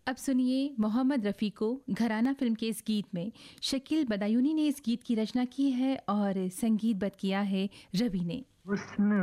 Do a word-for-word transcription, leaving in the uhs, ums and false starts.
अब सुनिए मोहम्मद रफ़ी को घराना फिल्म के इस गीत में शकील बदायूनी ने इस गीत की रचना की है और संगीतबद्ध किया है रवि ने। हुस्न